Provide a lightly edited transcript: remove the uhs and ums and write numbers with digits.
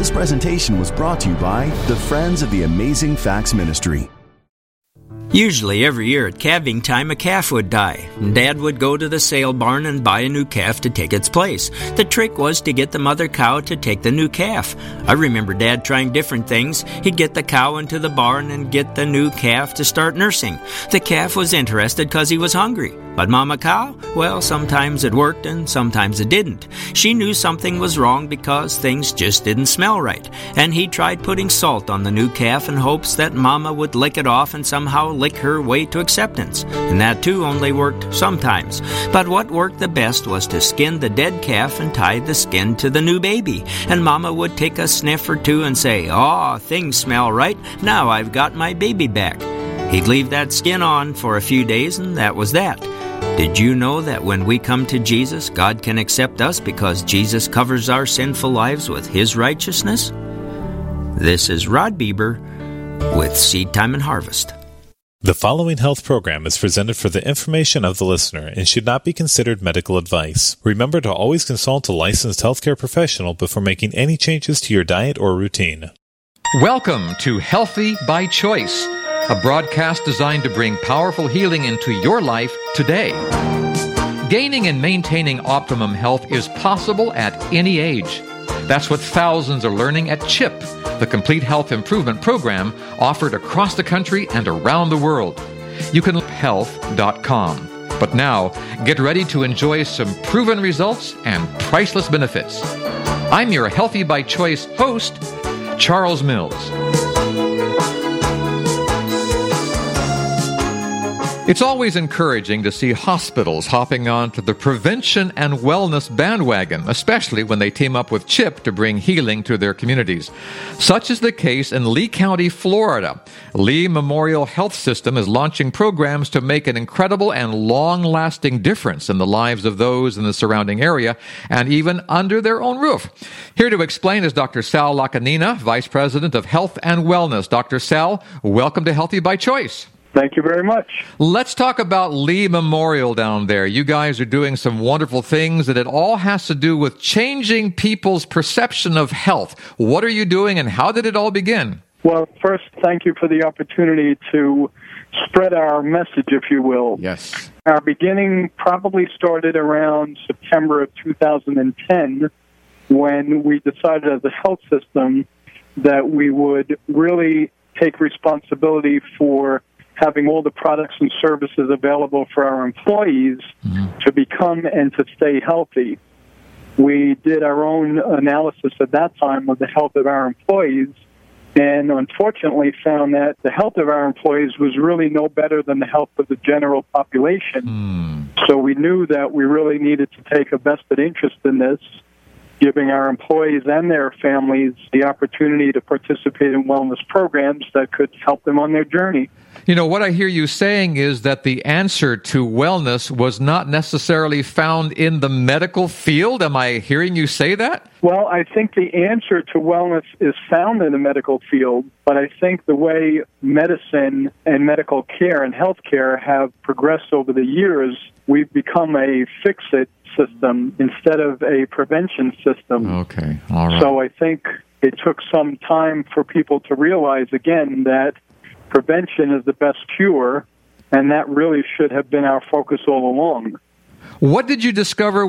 This presentation was brought to you by the Friends of the Amazing Facts Ministry. Usually every year at calving time, a calf would die. Dad would go to the sale barn and buy a new calf to take its place. The trick was to get the mother cow to take the new calf. I remember Dad trying different things. He'd get the cow into the barn and get the new calf to start nursing. The calf was interested because he was hungry. But Mama Cow? Well, sometimes it worked and sometimes it didn't. She knew something was wrong because things just didn't smell right. And he tried putting salt on the new calf in hopes that Mama would lick it off and somehow lick her way to acceptance. And that too only worked sometimes. But what worked the best was to skin the dead calf and tie the skin to the new baby. And Mama would take a sniff or two and say, "Aw, things smell right. Now I've got my baby back." He'd leave that skin on for a few days and that was that. Did you know that when we come to Jesus, God can accept us because Jesus covers our sinful lives with His righteousness? This is Rod Bieber with Seed Time and Harvest. The following health program is presented for the information of the listener and should not be considered medical advice. Remember to always consult a licensed healthcare professional before making any changes to your diet or routine. Welcome to Healthy by Choice, a broadcast designed to bring powerful healing into your life today. Gaining and maintaining optimum health is possible at any age. That's what thousands are learning at CHIP, the Complete Health Improvement Program offered across the country and around the world. You can health.com. But now, get ready to enjoy some proven results and priceless benefits. I'm your Healthy by Choice host, Charles Mills. It's always encouraging to see hospitals hopping onto the prevention and wellness bandwagon, especially when they team up with CHIP to bring healing to their communities. Such is the case in Lee County, Florida. Lee Memorial Health System is launching programs to make an incredible and long-lasting difference in the lives of those in the surrounding area and even under their own roof. Here to explain is Dr. Sal Lacanina, Vice President of Health and Wellness. Dr. Sal, welcome to Healthy by Choice. Thank you very much. Let's talk about Lee Memorial down there. You guys are doing some wonderful things, and it all has to do with changing people's perception of health. What are you doing, and how did it all begin? Well, first, thank you for the opportunity to spread our message, if you will. Yes. Our beginning probably started around September of 2010 when we decided as a health system that we would really take responsibility for having all the products and services available for our employees to become and to stay healthy. We did our own analysis at that time of the health of our employees and unfortunately found that the health of our employees was really no better than the health of the general population. So we knew that we really needed to take a vested interest in this, giving our employees and their families the opportunity to participate in wellness programs that could help them on their journey. You know, what I hear you saying is that the answer to wellness was not necessarily found in the medical field. Am I hearing you say that? Well, I think the answer to wellness is found in the medical field, but I think the way medicine and medical care and health care have progressed over the years, we've become a fix-it system instead of a prevention system. Okay, all right. So I think it took some time for people to realize, again, that prevention is the best cure, and that really should have been our focus all along. What did you discover